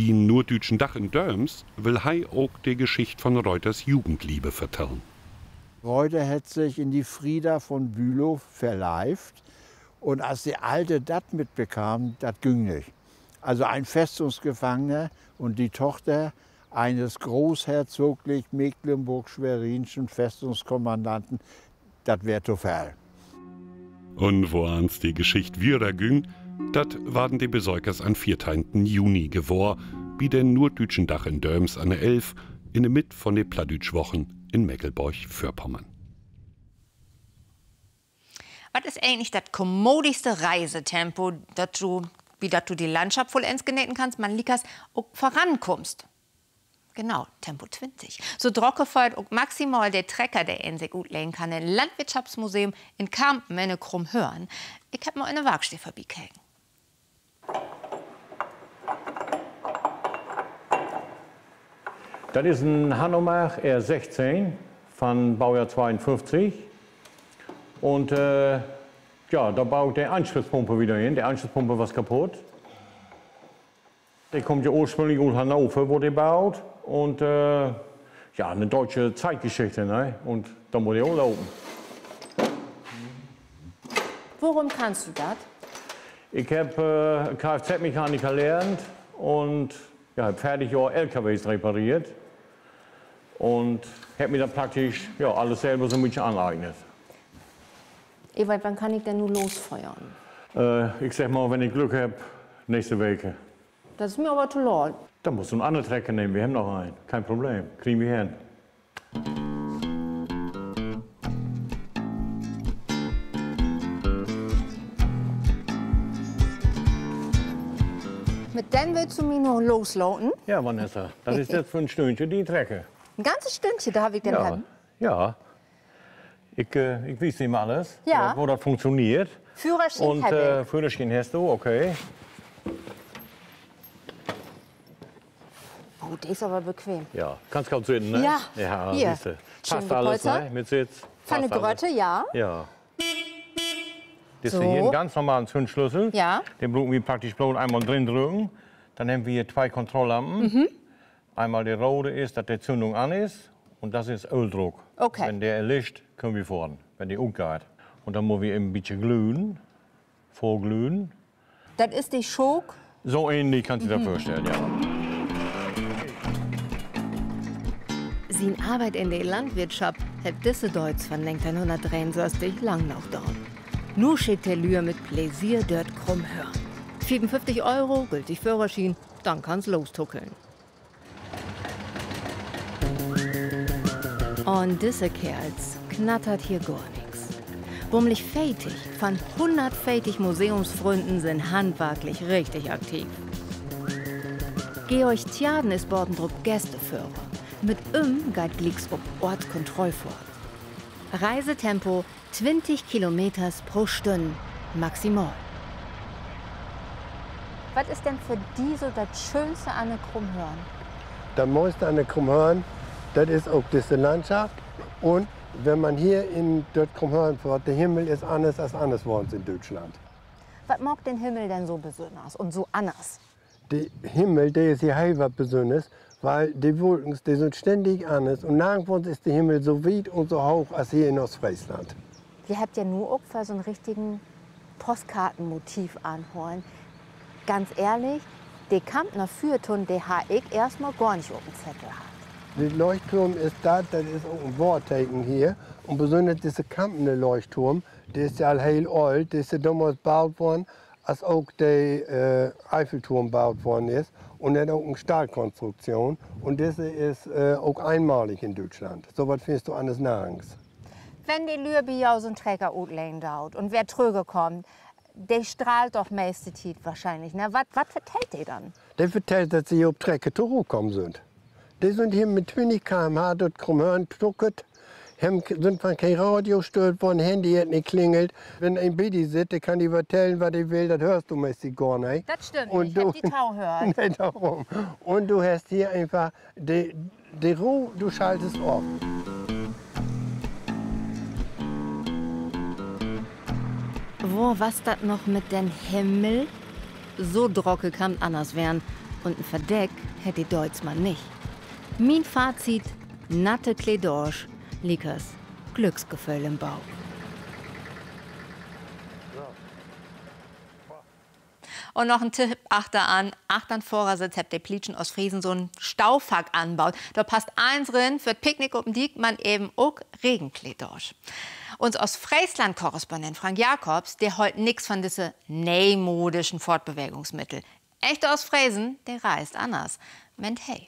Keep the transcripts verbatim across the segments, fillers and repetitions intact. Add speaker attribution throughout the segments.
Speaker 1: Bien Noorddütschen Dach in Döms will Hai auch die Geschichte von Reuters Jugendliebe vertellen.
Speaker 2: Reuter hat sich in die Frieda von Bülow verleibt. Und als die Alte das mitbekam, das ging nicht. Also ein Festungsgefangener und die Tochter eines großherzoglich Mecklenburg-Schwerinschen Festungskommandanten, das wäre zu viel.
Speaker 1: Und wo ans die Geschichte wieder ging, das waren die Besäukers am vierzehnten Juni gewor, wie den Noorddütschen Dach in Döms an der Elf, in der Mitte von den Pladütschwochen in Mecklenburg-Vorpommern.
Speaker 3: Was ist eigentlich das kommodischste Reisetempo, dass du, wie dass du die Landschaft vollends genießen kannst, man likas auch vorankommst? Genau, Tempo zwanzig. So drocke feuert auch maximal der Trecker, der in sich gut legen kann, im Landwirtschaftsmuseum in Kampen in Krummhörn. Ich hab mal eine Werkstatt vorbeigekeken.
Speaker 4: Das ist ein Hanomach R sechzehn von Baujahr zweiundfünfzig. Und äh, ja, da baut der Anschlusspumpe wieder hin. Die Anschlusspumpe war kaputt. Der kommt ja ursprünglich aus Hannover, wo der baut. Und äh, ja, eine deutsche Zeitgeschichte, ne? Und da muss der auch laufen.
Speaker 3: Worum kannst du das?
Speaker 4: Ich habe äh, Kfz-Mechaniker gelernt und ja, habe fertig auch L K Ws repariert. Und habe mir dann praktisch ja, alles selber so ein bisschen aneignet.
Speaker 3: Ewald, wann kann ich denn nur losfeuern?
Speaker 4: Äh, ich sag mal, wenn ich Glück habe, nächste Woche.
Speaker 3: Das ist mir aber zu laut.
Speaker 4: Dann musst du einen anderen Trecker nehmen, wir haben noch einen. Kein Problem, kriegen wir hin.
Speaker 3: Mit dem willst du mich noch loslauten?
Speaker 4: Ja, Vanessa, das ist jetzt für ein Stündchen die Trecke.
Speaker 3: Ein ganzes Stündchen, da habe ich den
Speaker 4: Ja,
Speaker 3: Herrn.
Speaker 4: ja. Ich, äh, ich weiß ihm alles,
Speaker 3: Ja.
Speaker 4: wo das funktioniert.
Speaker 3: Führerschein
Speaker 4: Und
Speaker 3: habe
Speaker 4: äh,
Speaker 3: ich.
Speaker 4: Führerschein hast du, okay.
Speaker 3: Oh, der ist aber bequem.
Speaker 4: Ja, kannst kaum sitzen, ne?
Speaker 3: Ja,
Speaker 4: Ja,
Speaker 3: hier.
Speaker 4: siehste.
Speaker 3: Schön
Speaker 4: Passt alles,
Speaker 3: gepolstert.
Speaker 4: ne? Mit Sitz.
Speaker 3: Von der
Speaker 4: Passt alles.
Speaker 3: Grotte, ja.
Speaker 4: Ja. Das
Speaker 3: So.
Speaker 4: ist hier einen ganz normalen Zündschlüssel.
Speaker 3: Ja.
Speaker 4: Den brauchen wir praktisch bloß einmal drin drücken. Dann haben wir hier zwei Kontrolllampen.
Speaker 3: Mhm.
Speaker 4: Einmal der rote ist, dass die Zündung an ist. Und das ist Öldruck.
Speaker 3: Okay.
Speaker 4: Wenn der erlischt, können wir fahren, wenn der umgeht. Und dann müssen wir ein bisschen glühen, vorglühen.
Speaker 3: Das ist die Schok.
Speaker 4: So ähnlich kannst du dir das vorstellen, ja.
Speaker 5: Sin Arbeit in der Landwirtschaft hat diese Deutsch von neunzehnhundertdreiundsechzig lang noch dort. Nur steht der Lühr mit Pläsier dort Krummhörn. fünfundfünfzig Euro, gültig Führerschein, dann kann's lostuckeln. Und diese Kerls knattert hier gar nichts. Bummelig fätig, von hundert fätig Museumsfreunden sind handwerklich richtig aktiv. Georg Tjaden ist Bordendruck Gästeführer. Mit ihm geht glicks ob Ortskontroll fort. Reisetempo zwanzig Kilometer pro Stunde maximal.
Speaker 3: Was ist denn für die so das Schönste an der Krummhörn?
Speaker 6: Das meiste an der Krummhörn, das ist auch diese Landschaft. Und wenn man hier in dort Krummhörn fährt, der Himmel ist anders als anderswo in Deutschland.
Speaker 3: Was mag den Himmel denn so besonders und so anders?
Speaker 6: Der Himmel, der ist hier heil was Besonderes, weil die Wolken, die sind ständig anders. Und nirgendwo ist der Himmel so weit und so hoch als hier in Ostfriesland.
Speaker 3: Ihr habt ja nur auch für so einen richtigen Postkartenmotiv anholen. Ganz ehrlich, der Kampner Fürton, der habe ich erstmal gar nicht auf dem Zettel hat.
Speaker 6: Der Leuchtturm ist da, das ist auch ein Wortteken hier. Und besonders dieser Kampner Leuchtturm, der ist ja heil alt, der ist ja damals gebaut worden, als auch der äh, Eiffelturm gebaut worden ist. Und der hat auch eine Stahlkonstruktion. Und das ist äh, auch einmalig in Deutschland. So was findest du anders nirgends.
Speaker 3: Wenn die Lübe ja so einen Träger utlehnen dauert und wer tröge kommt, der strahlt doch meiste Zeit wahrscheinlich. Ne? Was vertellt der dann?
Speaker 6: Der vertellt, dass sie auf Trecke zurückgekommen sind. Die sind hier mit zwanzig Kilometer pro Stunde dort Krummhörn gestuckert. Sind von kein Radio gestört worden, Handy hat nicht klingelt. Wenn ein Baby sitzt, der kann dir erzählen, was er will, das hörst du meistens gar nicht.
Speaker 3: Das stimmt,
Speaker 6: Und
Speaker 3: ich
Speaker 6: du,
Speaker 3: hab die Tau gehört.
Speaker 6: Nicht darum. Und du hast hier einfach die, die Ruhe, du schaltest auf.
Speaker 5: Wo was das noch mit dem Himmel? So drocke kann anders werden. Und ein Verdeck hätte Deutschmann nicht. Mein Fazit, natte Kledorsch, Likas Glücksgefühl im Bauch.
Speaker 3: Und noch ein Tipp, achte an, achtern Vorsitz habt ihr Plitschen aus Friesen so einen Staufack anbaut. Da passt eins drin, für Picknick um die man eben auch Regenkleid durch. Uns aus Friesland-Korrespondent Frank Jakobs, der holt nix von diese neumodischen Fortbewegungsmittel. Echte aus Friesen, der reist anders. Meint hey.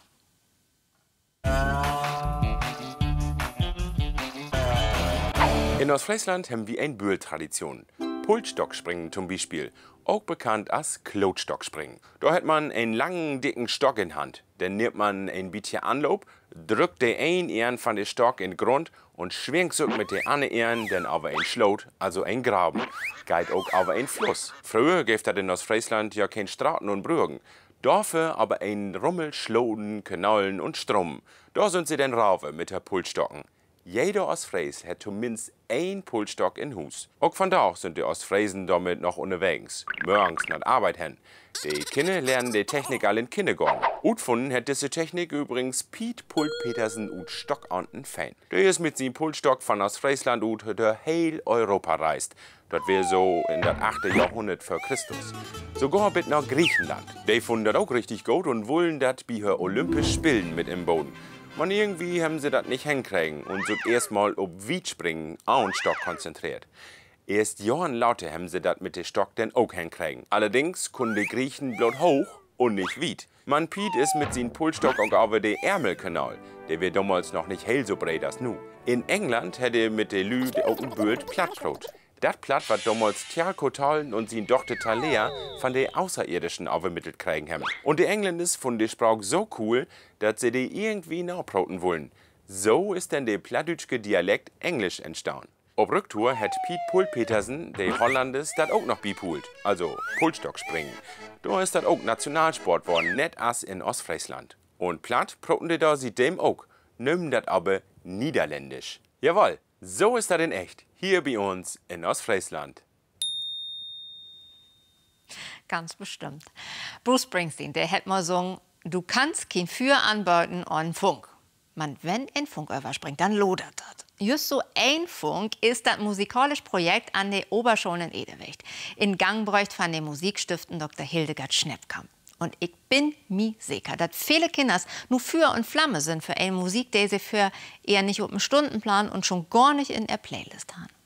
Speaker 7: In Ostfriesland haben wir eine Bühl-Tradition. Pultstockspringen zum Beispiel, auch bekannt als Klotstockspringen. Da hat man einen langen, dicken Stock in Hand. Dann nimmt man ein bisschen Anlauf, drückt den einen Ehren von dem Stock in den Grund und schwingt sich mit den anderen Ehren dann auf ein Schlot, also ein Graben. Geht auch auf ein Fluss. Früher gab es in Ostfriesland ja kein Straßen und Brücken. Dafür aber ein Rummel, Schloten, Kanalen und Strom. Da sind sie dann rauf mit der Pultstocken. Jeder Ostfries hat zumindest ein Pultstock in Hus. Auch von da sind die Ostfriesen damit noch unterwegs. Morgens nach Arbeit hin. Die Kinder lernen die Technik all in Kindergarten. Utfunden hat diese Technik übrigens Piet Pult Petersen ut Stock an Fan. Der ist mit seinem Pultstock von Ostfriesland ut der heil Europa reist. Das wäre so in das achte Jahrhundert vor Christus. Sogar bis nach Griechenland. Die fanden das auch richtig gut und wollen das bei her Olympisch Spielen mit im Boden. Man irgendwie haben sie das nicht hinkriegen und sind erstmal auf Weitspringen auch einen Stock konzentriert. Erst Jahren lauter haben sie das mit dem Stock dann auch hinkriegen. Allerdings können die Griechen bloß hoch und nicht weit. Man Piet ist mit seinem Pultstock auch über den Ärmelkanal. Der wird damals noch nicht hell so breit als nu. In England hätte mit der Lü auch ein Bild Plattbrot. Das Platt war damals Tjalkotal und sein Tochter Thalia von den Außerirdischen aufgemittelt kriegen haben. Und die Engländer fanden die Sprache so cool, dass sie die irgendwie nachbrauten wollen. So ist dann der plattdütschke Dialekt Englisch entstanden. Auf Rücktour hat Piet Pult Petersen, der Hollandes, das auch noch bipult, also Pultstockspringen. Da ist das auch Nationalsport worden, net as in Ostfriesland. Und platt proten die da seitdem auch, nehmen das aber niederländisch. Jawohl, so ist das in echt. Hier bei uns in Ostfriesland.
Speaker 3: Ganz bestimmt. Bruce Springsteen, der hat mal gesungen, du kannst kein Feuer anbauten an Funk. Man, wenn ein Funk überspringt, dann lodert das. Just so ein Funk ist das musikalische Projekt an der Oberschule in Edewecht. In Gang bräucht von dem Musikstiften Doktor Hildegard Schneppkamp. Und ich bin mir sicher, dass viele Kinder nur Feuer und Flamme sind für eine Musik, die sie für eher nicht auf dem Stundenplan und schon gar nicht in der Playlist haben.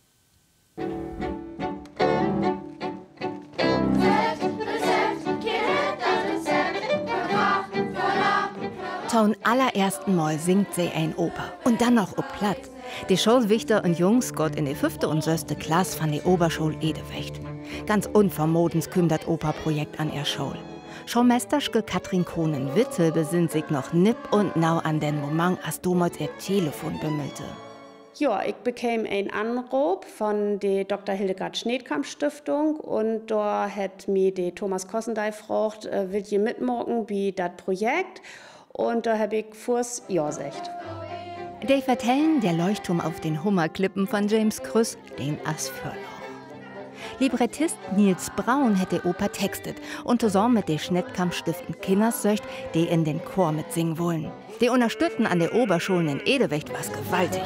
Speaker 5: Zum allerersten Mal singt sie ein Oper. Und dann noch ob Platt. Die Schulwichter und Jungs geht in die fünfte und sechste Klasse von der Oberschule Edewecht. Ganz unvermodens kümmt das Operprojekt an ihr Schule. Schulmeisterschke Katrin Kohnen-Wittel besinnt sich noch nipp und nau an den Moment, als damals ihr Telefon bimmelte.
Speaker 8: Ja, ich bekam einen Anruf von der Doktor Hildegard Schneppkamp Stiftung und da hat mir die Thomas Kossendey gefragt, äh, will ihr mitmachen bei das Projekt? Und da habe ich fürs Ja gesagt.
Speaker 5: Die vertellen der Leuchtturm auf den Hummerklippen von James Krüss, den Asförloch. Librettist Nils Braun hätte Oper textet und zusammen mit der Schneppkamp-Stiften Kindersöcht, die in den Chor mitsingen wollen. Die unterstützten an der Oberschule in Edewecht was gewaltig.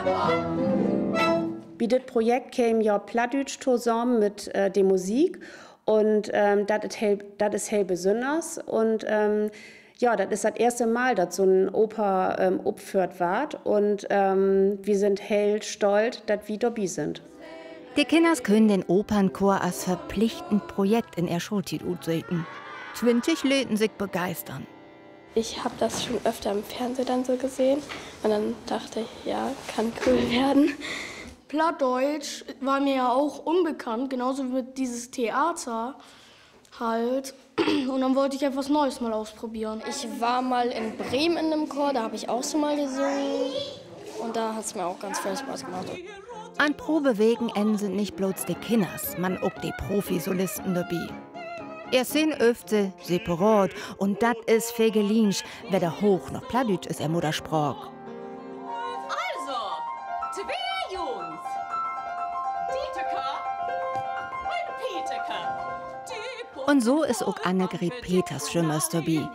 Speaker 8: Bei das Projekt kam ja Plattdütsch zusammen mit äh, der Musik und ähm, das ist hell, das ist hell besonders und ähm, ja, das ist das erste Mal, dass so ein Oper ähm, aufgeführt wird und ähm, wir sind hell stolz, dass wir dabei sind.
Speaker 5: Die Kinders können den Opernchor als verpflichtend Projekt in ihr Schulzeit sehen. zwanzig Leuten sich begeistern.
Speaker 9: Ich habe das schon öfter im Fernsehen dann so gesehen und dann dachte ich, ja, kann cool werden.
Speaker 10: Plattdeutsch war mir ja auch unbekannt, genauso wie mit dieses Theater halt. Und dann wollte ich etwas Neues mal ausprobieren.
Speaker 9: Ich war mal in Bremen in einem Chor, da habe ich auch schon mal gesungen. Und da hat es mir auch ganz viel Spaß gemacht.
Speaker 5: An Probewegen sind nicht bloß die Kinders, man auch die Profisolisten dabei. Er sind öfter separat und das ist Fegelinsch, weder hoch noch Plattdütsch ist er Muttersprach.
Speaker 11: Also, zwei Jungs, Dieteker und Pieteker, die
Speaker 5: Und so ist auch Annegret Peters schön dabei.